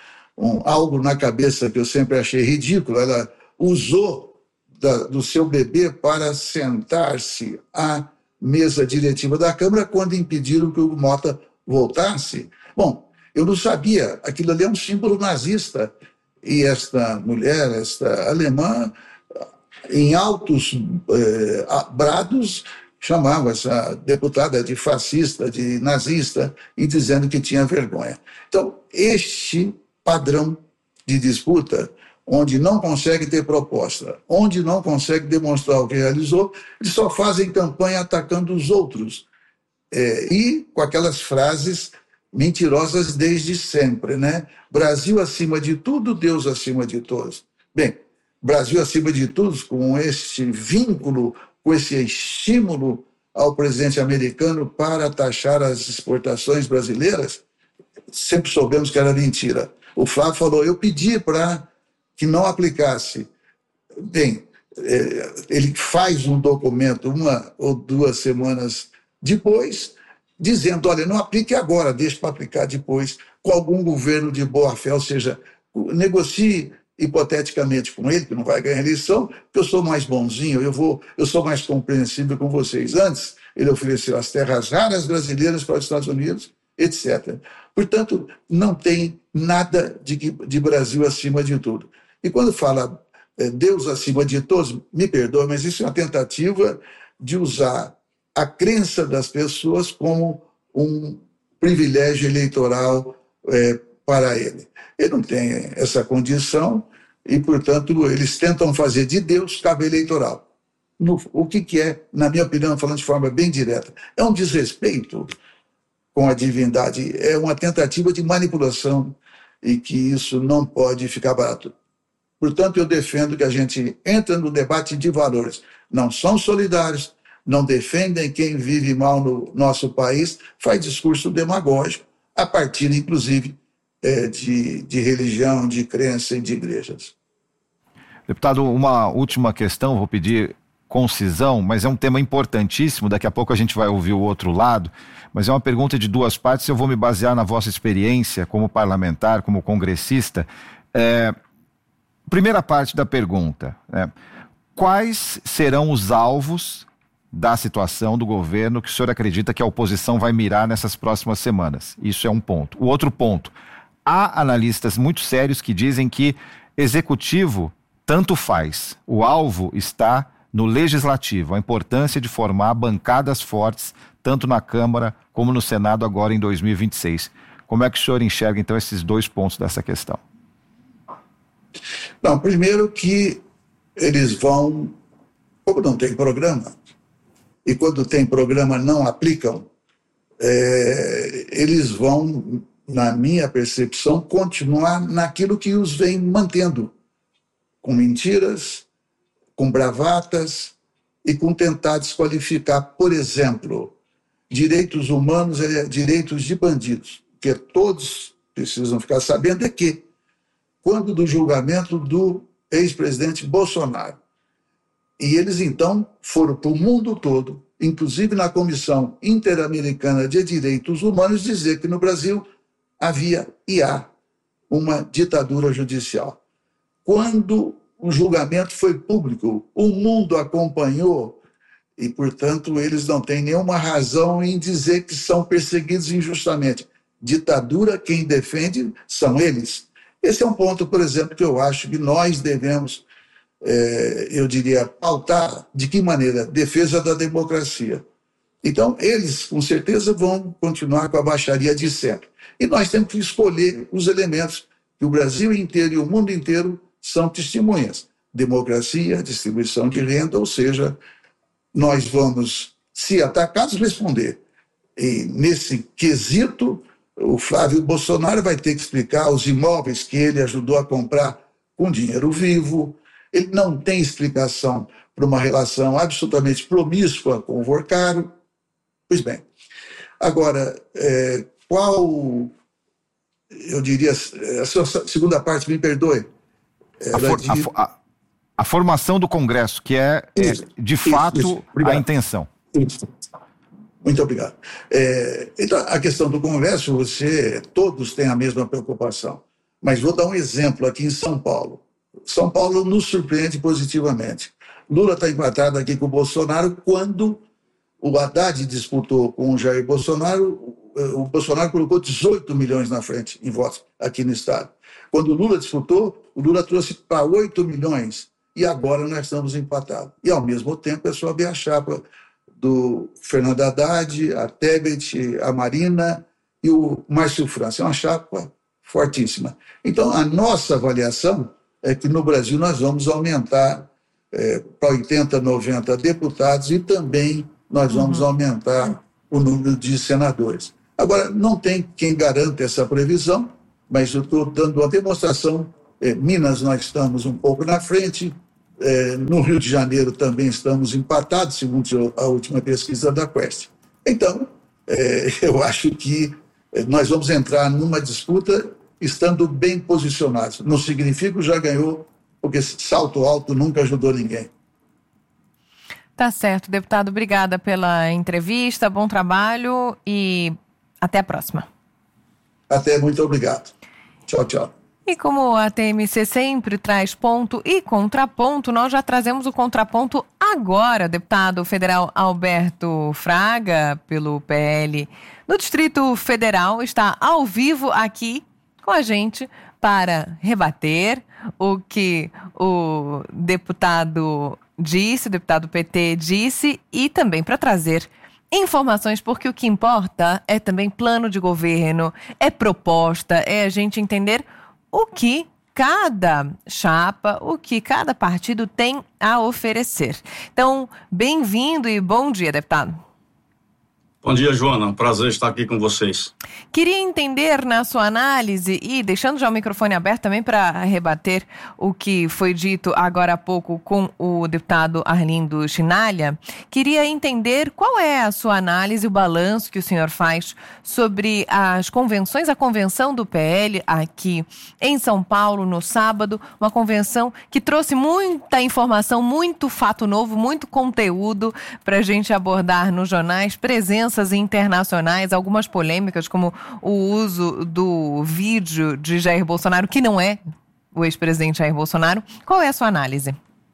S14: algo na cabeça que eu sempre achei ridículo. Ela usou do seu bebê para sentar-se à mesa diretiva da Câmara quando impediram que o Mota voltasse. Bom, eu não sabia, aquilo ali é um símbolo nazista. E esta mulher, esta alemã, em altos brados, chamava essa deputada de fascista, de nazista, e dizendo que tinha vergonha. Então, este padrão de disputa, onde não consegue ter proposta, onde não consegue demonstrar o que realizou, eles só fazem campanha atacando os outros. E com aquelas frases mentirosas desde sempre, né? Brasil acima de tudo, Deus acima de todos. Bem, Brasil acima de tudo, com esse vínculo, com esse estímulo ao presidente americano para taxar as exportações brasileiras, sempre soubemos que era mentira. O Flávio falou, eu pedi para que não aplicasse. Bem, ele faz um documento 1 ou 2 semanas depois, dizendo, olha, não aplique agora, deixe para aplicar depois, com algum governo de boa-fé, ou seja, negocie hipoteticamente com ele, que não vai ganhar eleição, porque eu sou mais bonzinho, eu sou mais compreensível com vocês. Antes, ele ofereceu as terras raras brasileiras para os Estados Unidos, etc. Portanto, não tem nada de Brasil acima de tudo. E quando fala Deus acima de todos, me perdoe, mas isso é uma tentativa de usar a crença das pessoas como um privilégio eleitoral para ele. Ele não tem essa condição e, portanto, eles tentam fazer de Deus cabo eleitoral. O que é, na minha opinião, falando de forma bem direta, é um desrespeito com a divindade, é uma tentativa de manipulação e que isso não pode ficar barato. Portanto, eu defendo que a gente entre no debate de valores. Não são solidários, não defendem quem vive mal no nosso país, faz discurso demagógico, a partir, inclusive, de religião, de crença e de igrejas.
S5: Deputado, uma última questão, vou pedir concisão, mas é um tema importantíssimo, daqui a pouco a gente vai ouvir o outro lado, mas é uma pergunta de 2 partes, eu vou me basear na vossa experiência como parlamentar, como congressista. Primeira parte da pergunta, quais serão os alvos da situação do governo que o senhor acredita que a oposição vai mirar nessas próximas semanas? Isso é um ponto. O outro ponto, há analistas muito sérios que dizem que executivo tanto faz, o alvo está no legislativo, a importância de formar bancadas fortes, tanto na Câmara como no Senado agora em 2026. Como é que o senhor enxerga, então, esses 2 pontos dessa questão?
S14: Não, primeiro que eles vão, como não tem programa, e quando tem programa não aplicam, eles vão, na minha percepção, continuar naquilo que os vem mantendo, com mentiras, com bravatas e com tentar desqualificar, por exemplo, direitos humanos, direitos de bandidos, que todos precisam ficar sabendo que, quando do julgamento do ex-presidente Bolsonaro, e eles então foram para o mundo todo, inclusive na Comissão Interamericana de Direitos Humanos, dizer que no Brasil havia e há uma ditadura judicial. Quando o julgamento foi público, o mundo acompanhou e, portanto, eles não têm nenhuma razão em dizer que são perseguidos injustamente. Ditadura, quem defende são eles. Esse é um ponto, por exemplo, que eu acho que nós devemos, eu diria, pautar. De que maneira? Defesa da democracia. Então, eles, com certeza, vão continuar com a baixaria de sempre. E nós temos que escolher os elementos que o Brasil inteiro e o mundo inteiro são testemunhas. Democracia, distribuição de renda, ou seja, nós vamos, se atacados, responder. E nesse quesito, o Flávio Bolsonaro vai ter que explicar os imóveis que ele ajudou a comprar com dinheiro vivo. Ele não tem explicação para uma relação absolutamente promíscua com o Vorcaro. Pois bem, agora, qual, eu diria, a sua segunda parte, me perdoe.
S5: A formação do Congresso, que é, de fato, a intenção.
S14: Isso. Muito obrigado. Então, a questão do Congresso, todos têm a mesma preocupação. Mas vou dar um exemplo aqui em São Paulo. São Paulo nos surpreende positivamente. Lula está empatado aqui com o Bolsonaro. Quando o Haddad disputou com o Jair Bolsonaro, o Bolsonaro colocou 18 milhões na frente em votos aqui no estado. Quando o Lula disputou, o Lula trouxe para 8 milhões. E agora nós estamos empatados. E, ao mesmo tempo, é só ver a chapa do Fernando Haddad, a Tebet, a Marina e o Márcio França. É uma chapa fortíssima. Então, a nossa avaliação é que no Brasil nós vamos aumentar para 80, 90 deputados e também nós vamos aumentar o número de senadores. Agora, não tem quem garanta essa previsão, mas eu estou dando uma demonstração. Minas nós estamos um pouco na frente, no Rio de Janeiro também estamos empatados, segundo a última pesquisa da Quest. Então, eu acho que nós vamos entrar numa disputa estando bem posicionados. Não significa que já ganhou, porque salto alto nunca ajudou ninguém.
S3: Tá certo, deputado. Obrigada pela entrevista, bom trabalho e até a próxima.
S14: Até, muito obrigado. Tchau, tchau.
S3: E como a TMC sempre traz ponto e contraponto, nós já trazemos o contraponto agora. Deputado federal Alberto Fraga, pelo PL no Distrito Federal, está ao vivo aqui com a gente para rebater o que o deputado disse, o deputado PT disse, e também para trazer informações, porque o que importa é também plano de governo, é proposta, é a gente entender o que cada chapa, o que cada partido tem a oferecer. Então, bem-vindo e bom dia, deputado.
S15: Bom dia, Joana. Um prazer estar aqui com vocês.
S3: Queria entender na sua análise, e deixando já o microfone aberto também para rebater o que foi dito agora há pouco com o deputado Arlindo Chinalha, queria entender qual é a sua análise, o balanço que o senhor faz sobre as convenções, a convenção do PL aqui em São Paulo no sábado, uma convenção que trouxe muita informação, muito fato novo, muito conteúdo para a gente abordar nos jornais, presenças internacionais, algumas polêmicas, como o uso do vídeo de Jair Bolsonaro, que não é o ex-presidente Jair Bolsonaro. Qual é a sua análise?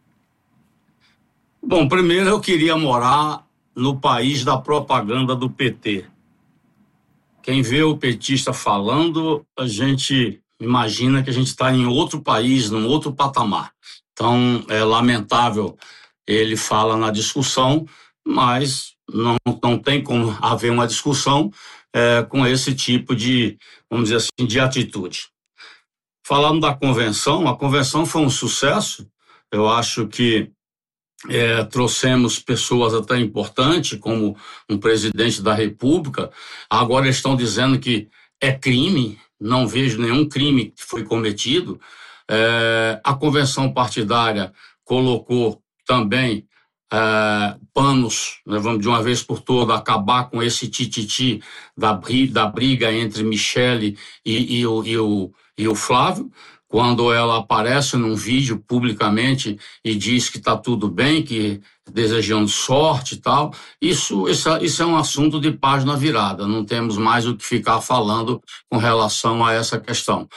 S15: Bom, primeiro eu queria morar no país da propaganda do PT. Quem vê o petista falando, a gente imagina que a gente está em outro país, num outro patamar. Então, é lamentável ele fala na discussão, mas não tem como haver uma discussão com esse tipo de, vamos dizer assim, de atitude. Falando da convenção, a convenção foi um sucesso. Eu acho que trouxemos pessoas até importantes, como um presidente da República. Agora eles estão dizendo que é crime, não vejo nenhum crime que foi cometido. A convenção partidária colocou também panos, né, vamos de uma vez por todas acabar com esse tititi da briga entre Michele e o Flávio, quando ela aparece num vídeo publicamente e diz que está tudo bem, que desejando sorte e tal. Isso é um assunto de página virada, não temos mais o que ficar falando com relação a essa questão.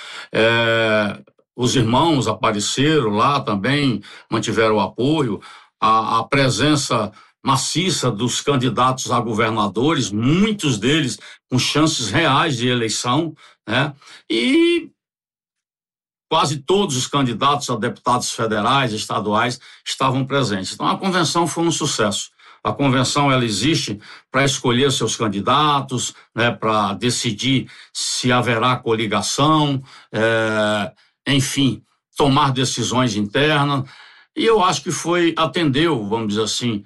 S15: Os irmãos apareceram lá também, mantiveram o apoio. A presença maciça dos candidatos a governadores, muitos deles com chances reais de eleição, né? E quase todos os candidatos a deputados federais, estaduais, estavam presentes. Então, a convenção foi um sucesso. A convenção ela existe para escolher seus candidatos, né, para decidir se haverá coligação, enfim, tomar decisões internas. E eu acho que atendeu, vamos dizer assim,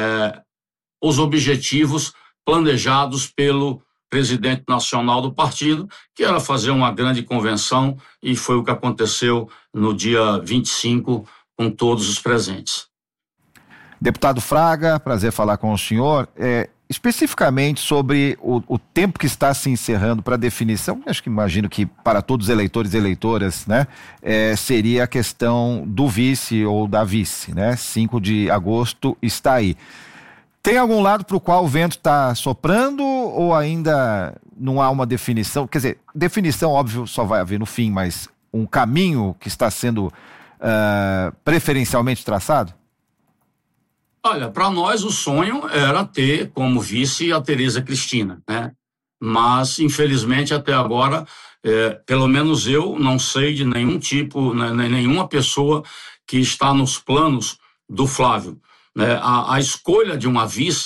S15: os objetivos planejados pelo presidente nacional do partido, que era fazer uma grande convenção, e foi o que aconteceu no dia 25 com todos os presentes.
S5: Deputado Fraga, prazer falar com o senhor. Especificamente sobre o tempo que está se encerrando para definição, acho que imagino que para todos os eleitores e eleitoras, né, seria a questão do vice ou da vice, né? 5 de agosto está aí. Tem algum lado para o qual o vento está soprando ou ainda não há uma definição? Quer dizer, definição, óbvio, só vai haver no fim, mas um caminho que está sendo preferencialmente traçado?
S15: Olha, para nós o sonho era ter como vice a Tereza Cristina, né? Mas, infelizmente, até agora, pelo menos eu não sei de nenhum tipo, né, nenhuma pessoa que está nos planos do Flávio. A escolha de uma vice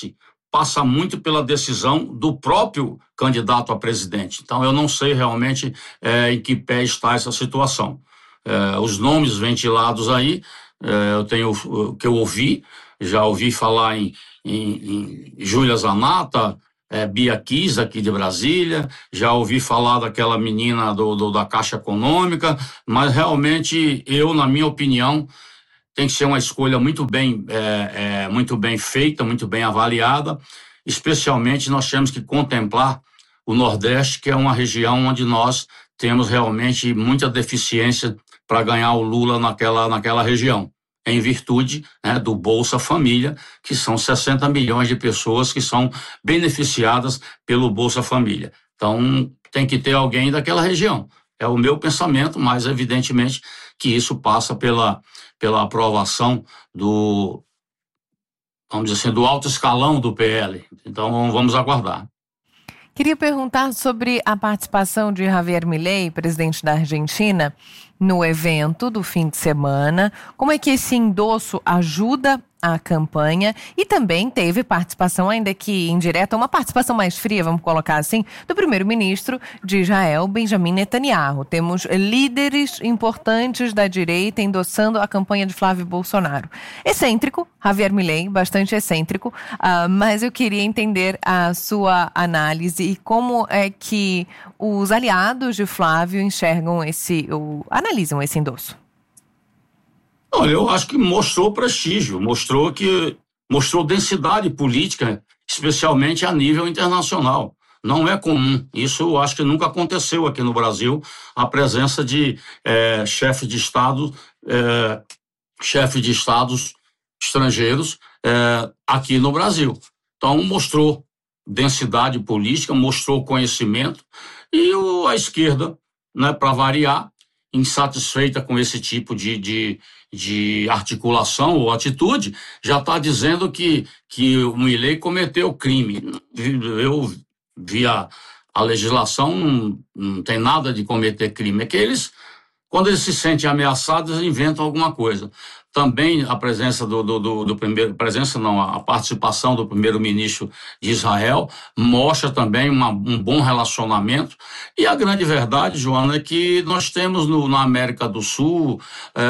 S15: passa muito pela decisão do próprio candidato a presidente. Então, eu não sei realmente em que pé está essa situação. Os nomes ventilados aí, eu tenho o que eu ouvi, já ouvi falar em Júlia Zanata, Bia Kiss, aqui de Brasília, já ouvi falar daquela menina da Caixa Econômica, mas realmente eu, na minha opinião, tem que ser uma escolha muito bem feita, muito bem avaliada. Especialmente nós temos que contemplar o Nordeste, que é uma região onde nós temos realmente muita deficiência para ganhar o Lula naquela região, em virtude, né, do Bolsa Família, que são 60 milhões de pessoas que são beneficiadas pelo Bolsa Família. Então, tem que ter alguém daquela região. É o meu pensamento, mas evidentemente que isso passa pela aprovação do, vamos dizer assim, do alto escalão do PL. Então, vamos aguardar.
S3: Queria perguntar sobre a participação de Javier Milei, presidente da Argentina, no evento do fim de semana. Como é que esse endosso ajuda a campanha? E também teve participação, ainda que indireta, uma participação mais fria, vamos colocar assim, do primeiro-ministro de Israel, Benjamin Netanyahu. Temos líderes importantes da direita endossando a campanha de Flávio Bolsonaro. Excêntrico, Javier Milei, bastante excêntrico, mas eu queria entender a sua análise e como é que os aliados de Flávio enxergam analisam esse endosso.
S15: Olha, eu acho que mostrou prestígio, mostrou densidade política, especialmente a nível internacional. Não é comum. Isso eu acho que nunca aconteceu aqui no Brasil, a presença de chefe de estados estrangeiros aqui no Brasil. Então, mostrou densidade política, mostrou conhecimento, e a esquerda, né, para variar, insatisfeita com esse tipo de articulação ou atitude, já está dizendo que o Milei cometeu crime. Eu vi a legislação, não tem nada de cometer crime. É que eles, quando eles se sentem ameaçados, eles inventam alguma coisa. Também a presença a participação do primeiro-ministro de Israel mostra também um bom relacionamento. E a grande verdade, Joana, é que nós temos na América do Sul,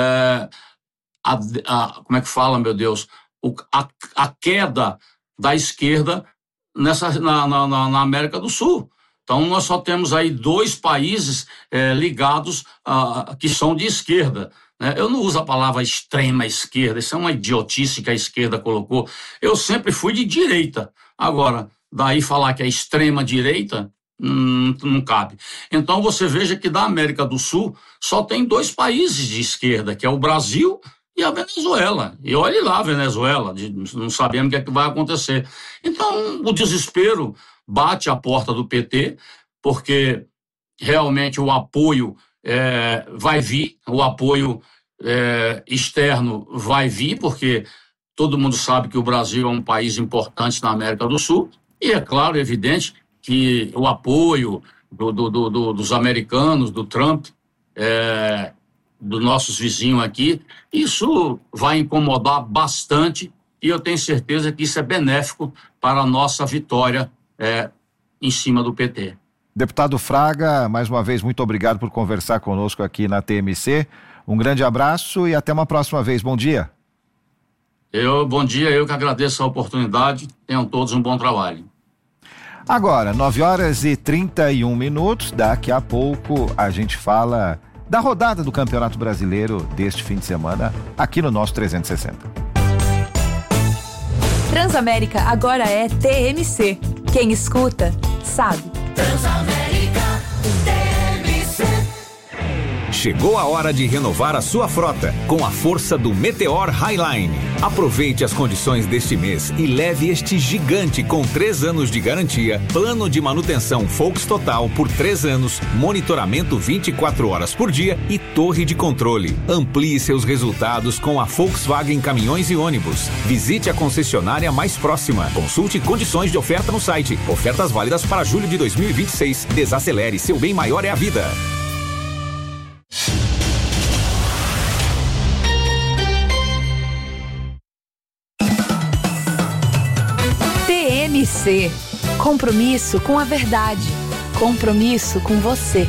S15: como é que fala, meu Deus, a queda da esquerda na América do Sul. Então, nós só temos aí 2 países ligados que são de esquerda. Eu não uso a palavra extrema esquerda, isso é uma idiotice que a esquerda colocou. Eu sempre fui de direita. Agora, daí falar que é extrema direita, não cabe. Então, você veja que da América do Sul só tem 2 países de esquerda, que é o Brasil e a Venezuela. E olhe lá a Venezuela, não sabemos o que é que vai acontecer. Então, o desespero bate à porta do PT, porque realmente o apoio vai vir, o apoio externo vai vir, porque todo mundo sabe que o Brasil é um país importante na América do Sul, e é claro, evidente, que o apoio dos americanos, do Trump, dos nossos vizinhos aqui, isso vai incomodar bastante, e eu tenho certeza que isso é benéfico para a nossa vitória em cima do PT.
S5: Deputado Fraga, mais uma vez, muito obrigado por conversar conosco aqui na TMC. Um grande abraço e até uma próxima vez. Bom dia.
S15: Bom dia, eu que agradeço a oportunidade. Tenham todos um bom trabalho.
S5: Agora, 9h31. Daqui a pouco a gente fala da rodada do Campeonato Brasileiro deste fim de semana aqui no nosso 360.
S16: Transamérica agora é TMC. Quem escuta, sabe.
S12: Transamérica, TMC.
S10: Chegou a hora de renovar a sua frota com a força do Meteor Highline. Aproveite as condições deste mês e leve este gigante com 3 anos de garantia, plano de manutenção Volks Total por 3 anos, monitoramento 24 horas por dia e torre de controle. Amplie seus resultados com a Volkswagen Caminhões e Ônibus. Visite a concessionária mais próxima. Consulte condições de oferta no site. Ofertas válidas para julho de 2026. Desacelere, seu bem maior é a vida.
S16: TMC. Compromisso com a verdade. Compromisso com você.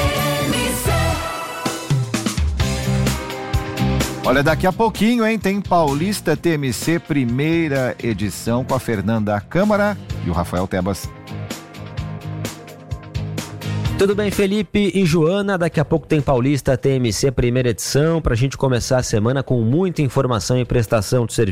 S5: Olha, daqui a pouquinho, hein, tem Paulista TMC, primeira edição, com a Fernanda Câmara e o Rafael Tebas.
S17: Tudo bem, Felipe e Joana? Daqui a pouco tem Paulista TMC, primeira edição, para a gente começar a semana com muita informação e prestação de serviço.